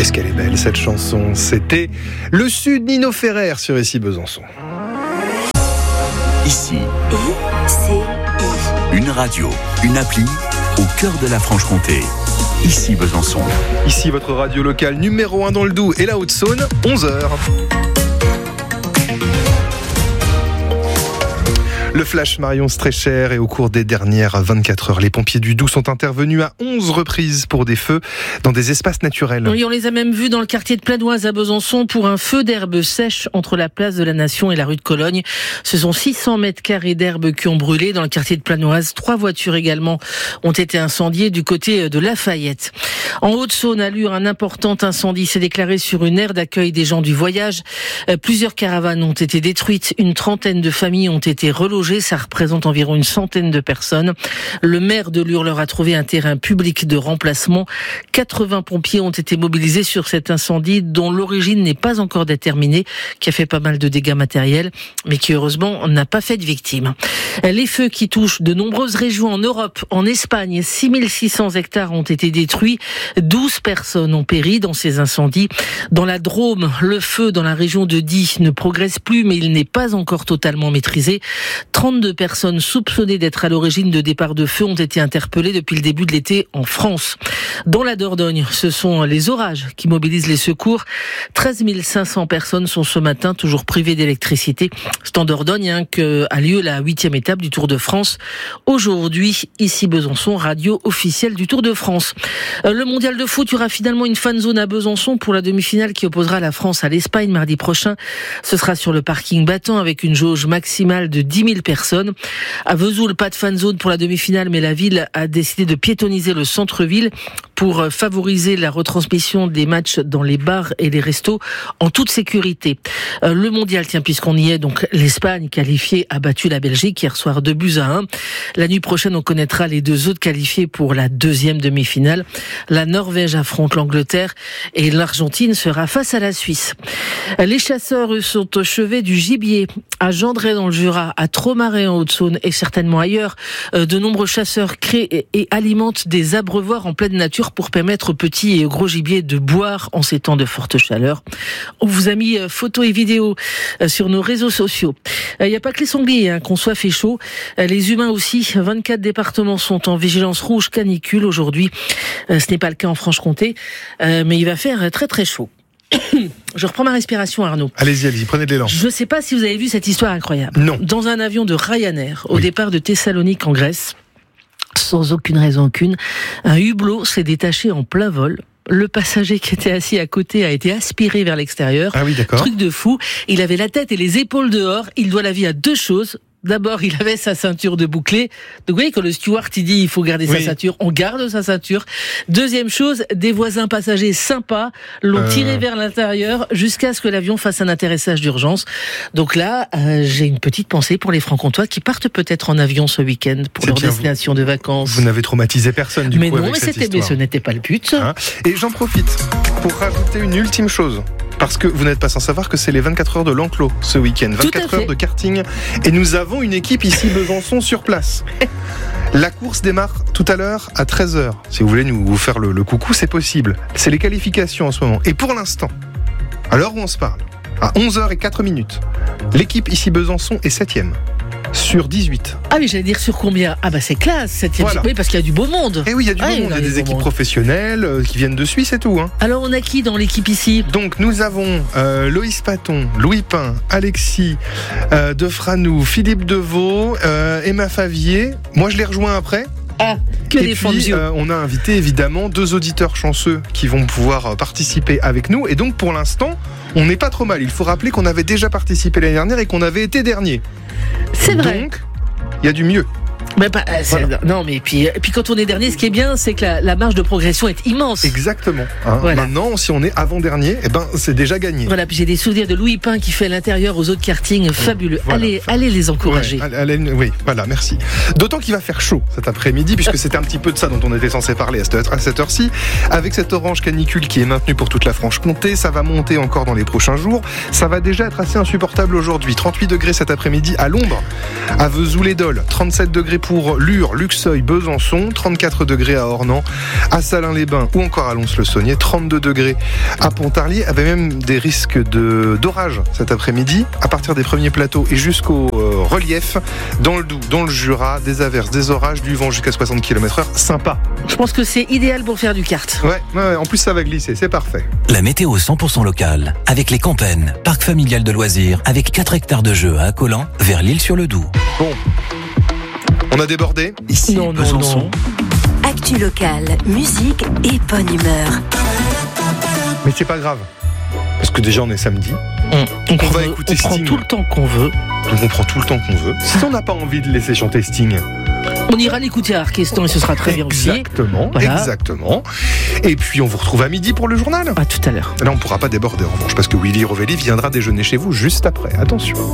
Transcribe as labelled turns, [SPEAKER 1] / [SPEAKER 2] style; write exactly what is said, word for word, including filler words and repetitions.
[SPEAKER 1] Qu'est-ce qu'elle est belle cette chanson. C'était Le Sud, Nino Ferrer sur Ici Besançon.
[SPEAKER 2] Ici,
[SPEAKER 3] I C I.
[SPEAKER 2] une radio, une appli au cœur de la Franche-Comté. Ici Besançon.
[SPEAKER 1] Ici votre radio locale numéro un dans le Doubs et la Haute-Saône, onze heures. Le flash Marion Streicher, et au cours des dernières vingt-quatre heures, les pompiers du Doubs sont intervenus à onze reprises pour des feux dans des espaces naturels.
[SPEAKER 4] Oui, on les a même vus dans le quartier de Planoise à Besançon pour un feu d'herbe sèche entre la place de la Nation et la rue de Cologne. Ce sont six cents mètres carrés d'herbe qui ont brûlé dans le quartier de Planoise. Trois voitures également ont été incendiées du côté de Lafayette. En Haute-Saône, à Lure, un important incendie s'est déclaré sur une aire d'accueil des gens du voyage. Plusieurs caravanes ont été détruites. Une trentaine de familles ont été relogées. Ça représente environ une centaine de personnes. Le maire de Lure leur a trouvé un terrain public de remplacement. quatre-vingts pompiers ont été mobilisés sur cet incendie dont l'origine n'est pas encore déterminée, qui a fait pas mal de dégâts matériels, mais qui heureusement n'a pas fait de victimes. Les feux qui touchent de nombreuses régions en Europe, en Espagne, six mille six cents hectares ont été détruits. douze personnes ont péri dans ces incendies. Dans la Drôme, le feu dans la région de Die ne progresse plus, mais il n'est pas encore totalement maîtrisé. trente-deux personnes soupçonnées d'être à l'origine de départs de feu ont été interpellées depuis le début de l'été en France. Dans la Dordogne, ce sont les orages qui mobilisent les secours. treize mille cinq cents personnes sont ce matin toujours privées d'électricité. C'est en Dordogne hein, qu'a lieu la huitième étape du Tour de France. Aujourd'hui, ici Besançon, radio officielle du Tour de France. Le mondial de foot, il y aura finalement une fan zone à Besançon pour la demi-finale qui opposera la France à l'Espagne mardi prochain. Ce sera sur le parking battant avec une jauge maximale de dix mille personnes. À Vesoul, pas de fan zone pour la demi-finale, mais la ville a décidé de piétonniser le centre-ville pour favoriser la retransmission des matchs dans les bars et les restos en toute sécurité. Le mondial, tiens, puisqu'on y est, donc l'Espagne qualifiée a battu la Belgique hier soir deux buts à un. La nuit prochaine, on connaîtra les deux autres qualifiés pour la deuxième demi-finale. La Norvège affronte l'Angleterre et l'Argentine sera face à la Suisse. Les chasseurs, eux, sont au chevet du gibier. À Gendray dans le Jura, à Tromarais en Haute-Saône et certainement ailleurs, de nombreux chasseurs créent et alimentent des abreuvoirs en pleine nature pour permettre aux petits et gros gibiers de boire en ces temps de forte chaleur. On vous a mis photos et vidéos sur nos réseaux sociaux. Il n'y a pas que les sangliers hein, qu'on soit fait chaud, les humains aussi. vingt-quatre départements sont en vigilance rouge canicule aujourd'hui. Ce n'est pas le cas en Franche-Comté, mais il va faire très très chaud. Je reprends ma respiration, Arnaud.
[SPEAKER 1] Allez-y, allez-y, prenez de l'élan.
[SPEAKER 4] Je ne sais pas si vous avez vu cette histoire incroyable.
[SPEAKER 1] Non.
[SPEAKER 4] Dans un avion de Ryanair, au
[SPEAKER 1] oui.
[SPEAKER 4] départ de Thessalonique en Grèce, sans aucune raison aucune, un hublot s'est détaché en plein vol. Le passager qui était assis à côté a été aspiré vers l'extérieur.
[SPEAKER 1] Ah oui, d'accord.
[SPEAKER 4] Truc de fou. Il avait la tête et les épaules dehors. Il doit la vie à deux choses. D'abord, il avait sa ceinture de bouclé. Donc, vous voyez, quand le steward, il dit, il faut garder oui. sa ceinture, on garde sa ceinture. Deuxième chose, des voisins passagers sympas l'ont euh... tiré vers l'intérieur jusqu'à ce que l'avion fasse un atterrissage d'urgence. Donc là, euh, j'ai une petite pensée pour les Francs-Comtois qui partent peut-être en avion ce week-end pour C'est leur destination
[SPEAKER 1] vous,
[SPEAKER 4] de vacances.
[SPEAKER 1] Vous n'avez traumatisé personne, du
[SPEAKER 4] mais
[SPEAKER 1] coup,
[SPEAKER 4] non,
[SPEAKER 1] avec
[SPEAKER 4] mais
[SPEAKER 1] cette
[SPEAKER 4] c'était,
[SPEAKER 1] histoire.
[SPEAKER 4] Mais ce n'était pas le but.
[SPEAKER 1] Hein Et j'en profite pour rajouter une ultime chose. Parce que vous n'êtes pas sans savoir que c'est les vingt-quatre heures de l'enclos ce week-end. vingt-quatre heures de karting. Et nous avons une équipe ici, Besançon, sur place. La course démarre tout à l'heure à treize heures. Si vous voulez nous vous faire le, le coucou, c'est possible. C'est les qualifications en ce moment. Et pour l'instant, à l'heure où on se parle, à onze heures zéro quatre minutes, l'équipe ici, Besançon, est septième. Sur dix-huit.
[SPEAKER 4] Ah oui, j'allais dire sur combien ? Ah bah c'est classe, septième. Voilà. Oui, parce qu'il y a du beau monde.
[SPEAKER 1] Et oui, il y a du
[SPEAKER 4] ah,
[SPEAKER 1] beau monde. Il y a des équipes monde. professionnelles euh, qui viennent de Suisse et tout. Hein.
[SPEAKER 4] Alors on a qui dans l'équipe ici ?
[SPEAKER 1] Donc nous avons euh, Loïs Paton, Louis Pin, Alexis euh, Defranou, Philippe Deveau, euh, Emma Favier. Moi je les rejoins après.
[SPEAKER 4] Ah, que
[SPEAKER 1] et
[SPEAKER 4] des
[SPEAKER 1] puis, euh, on a invité évidemment deux auditeurs chanceux qui vont pouvoir participer avec nous. Et donc pour l'instant, on n'est pas trop mal. Il faut rappeler qu'on avait déjà participé l'année dernière et qu'on avait été dernier.
[SPEAKER 4] C'est vrai.
[SPEAKER 1] Donc, il y a du mieux.
[SPEAKER 4] Mais bah, voilà. Non, mais puis, puis quand on est dernier, ce qui est bien, c'est que la, la marge de progression est immense.
[SPEAKER 1] Exactement. Hein.
[SPEAKER 4] Voilà.
[SPEAKER 1] Maintenant, si on est avant-dernier, eh ben, c'est déjà gagné.
[SPEAKER 4] Voilà, puis j'ai des souvenirs de Louis Pin qui fait l'intérieur aux autres kartings fabuleux. Voilà. Allez, allez les encourager.
[SPEAKER 1] Ouais, allez, oui, voilà, merci. D'autant qu'il va faire chaud cet après-midi, puisque c'était un petit peu de ça dont on était censé parler à cette, à cette heure-ci. Avec cette orange canicule qui est maintenue pour toute la Franche-Comté, ça va monter encore dans les prochains jours. Ça va déjà être assez insupportable aujourd'hui. trente-huit degrés cet après-midi à l'ombre, à Vesoul-et-Dole, trente-sept degrés pour pour Lure, Luxeuil, Besançon, trente-quatre degrés à Ornans, à Salins-les-Bains ou encore à Lons-le-Saunier, trente-deux degrés à Pontarlier, avec même des risques de, d'orage cet après-midi, à partir des premiers plateaux et jusqu'au euh, relief, dans le Doubs, dans le Jura, des averses, des orages, du vent jusqu'à soixante kilomètres heure, sympa.
[SPEAKER 4] Je pense que c'est idéal pour faire du kart.
[SPEAKER 1] Ouais, ouais, en plus ça va glisser, c'est parfait.
[SPEAKER 2] La météo cent pour cent locale, avec les Campennes, parc familial de loisirs, avec quatre hectares de jeux à Accolan, vers l'Île-sur-le-Doubs.
[SPEAKER 1] Bon, on a débordé.
[SPEAKER 2] Ici,
[SPEAKER 4] Non, non,
[SPEAKER 2] Besançon.
[SPEAKER 4] non.
[SPEAKER 3] Actu locale, musique et bonne humeur.
[SPEAKER 1] Mais c'est pas grave, parce que déjà on est samedi,
[SPEAKER 4] On, on,
[SPEAKER 1] On va
[SPEAKER 4] veut,
[SPEAKER 1] écouter
[SPEAKER 4] on prend
[SPEAKER 1] Sting.
[SPEAKER 4] tout le temps qu'on veut.
[SPEAKER 1] donc on prend tout le temps qu'on veut. Si on n'a pas envie de laisser chanter Sting,
[SPEAKER 4] On ira l'écouter à Arquestan et ce sera très bien aussi.
[SPEAKER 1] exactement,
[SPEAKER 4] Voilà.
[SPEAKER 1] exactement. Et puis on vous retrouve à midi pour le journal.
[SPEAKER 4] À tout à l'heure.
[SPEAKER 1] Là on pourra pas déborder en revanche, parce que Willy Rovelli viendra déjeuner chez vous juste après, attention.